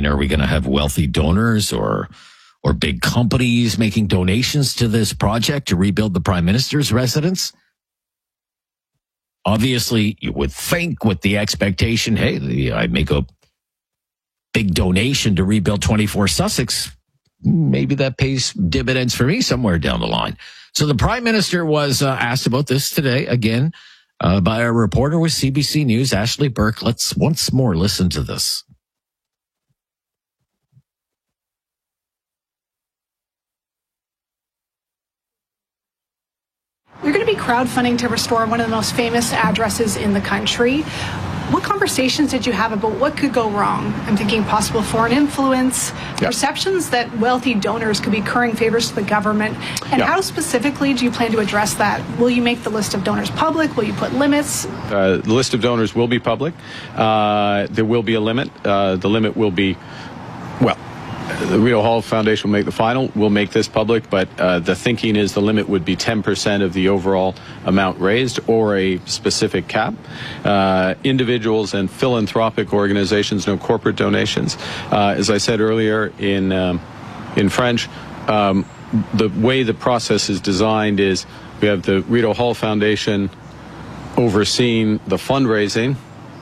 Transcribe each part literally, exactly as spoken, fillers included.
Are we going to have wealthy donors or or big companies making donations to this project to rebuild the Prime Minister's residence? Obviously, you would think with the expectation, hey, I make a big donation to rebuild twenty-four Sussex, maybe that pays dividends for me somewhere down the line. So the Prime Minister was uh, asked about this today, again, uh, by a reporter with C B C News, Ashley Burke. Let's once more listen to this. You're going to be crowdfunding to restore one of the most famous addresses in the country. What conversations did you have about what could go wrong? I'm thinking possible foreign influence, yep. perceptions that wealthy donors could be currying favors to the government. And yep. how specifically do you plan to address that? Will you make the list of donors public? Will you put limits? Uh, the list of donors will be public. Uh, there will be a limit. Uh, the limit will be, well, the Rideau Hall Foundation will make the final. We'll make this public, but uh, the thinking is the limit would be ten percent of the overall amount raised or a specific cap. Uh, individuals and philanthropic organizations, no corporate donations. Uh, as I said earlier in, um, in French, um, the way the process is designed is we have the Rideau Hall Foundation overseeing the fundraising,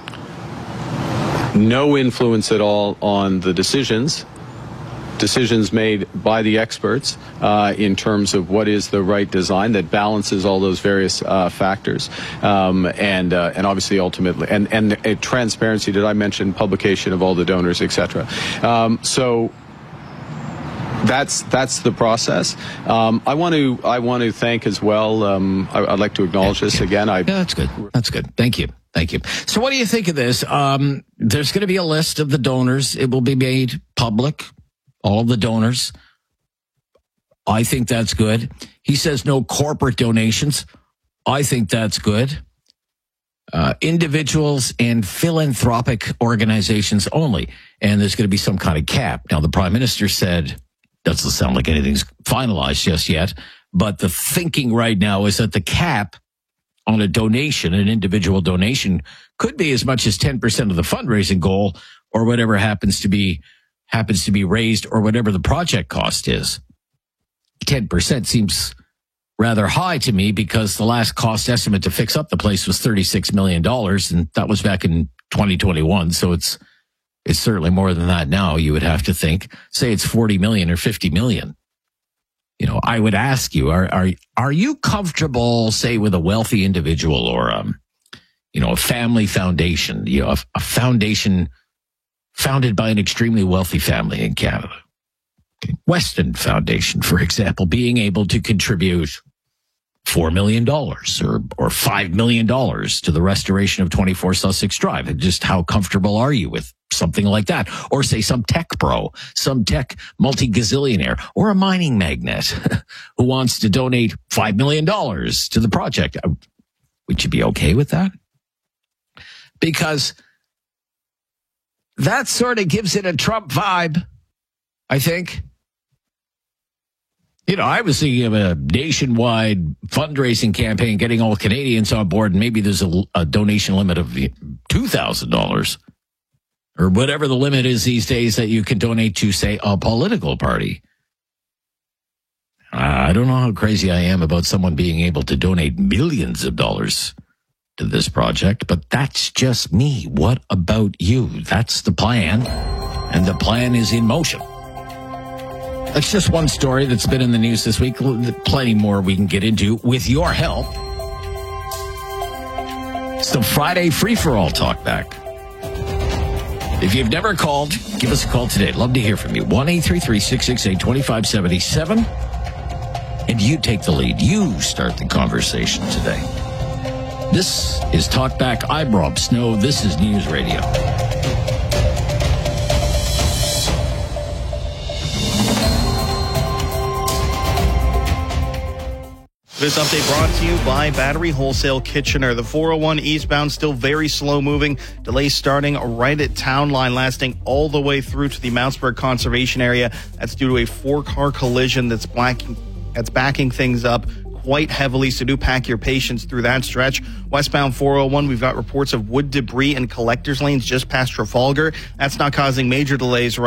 no influence at all on the decisions. Decisions made by the experts uh, in terms of what is the right design that balances all those various uh, factors, um, and uh, and obviously ultimately and and uh, transparency. Did I mention publication of all the donors, et cetera? Um, so. That's that's the process. Um, I want to I want to thank as well. Um, I, I'd like to acknowledge this again. I, yeah, that's good. That's good. Thank you. Thank you. So, what do you think of this? Um, there's going to be a list of the donors. It will be made public. All of the donors. I think that's good. He says no corporate donations. I think that's good. Uh, individuals and philanthropic organizations only. And there's going to be some kind of cap. Now, the Prime Minister said, doesn't sound like anything's finalized just yet, but the thinking right now is that the cap on a donation, an individual donation, could be as much as ten percent of the fundraising goal or whatever happens to be happens to be raised or whatever the project cost is. ten percent seems rather high to me because the last cost estimate to fix up the place was thirty-six million dollars, and that was back in twenty twenty-one. So it's it's certainly more than that now, you would have to think. Say it's forty million dollars or fifty million dollars. You know, I would ask you, are are are you comfortable, say, with a wealthy individual or, um, you know, a family foundation, you know, a, a foundation founded by an extremely wealthy family in Canada. Weston Foundation, for example, being able to contribute four million dollars or, or five million dollars to the restoration of twenty-four Sussex Drive. And just how comfortable are you with something like that? Or say some tech pro, some tech multi-gazillionaire, or a mining magnate who wants to donate five million dollars to the project. Would you be okay with that? Because that sort of gives it a Trump vibe, I think. You know, I was thinking of a nationwide fundraising campaign, getting all Canadians on board, and maybe there's a, a donation limit of two thousand dollars or whatever the limit is these days that you can donate to, say, a political party. I don't know how crazy I am about someone being able to donate millions of dollars to this project, but that's just me. What about you? That's the plan, and the plan is in motion. That's just one story that's been in the news this week. Plenty more we can get into with your help. It's the Friday free-for-all talk back. If you've never called, give us a call today. Love to hear from you. one eight three three, six six eight, two five seven seven. And you take the lead. You start the conversation today. This is Talkback. I'm Rob Snow. This is News Radio. This update brought to you by Battery Wholesale Kitchener. The four oh one eastbound still very slow moving. Delays starting right at Town Line, lasting all the way through to the Mountsburg Conservation Area. That's due to a four-car collision that's blacking, that's backing things up quite heavily, so do pack your patience through that stretch. Westbound four oh one, we've got reports of wood debris and collectors lanes just past Trafalgar. That's not causing major delays right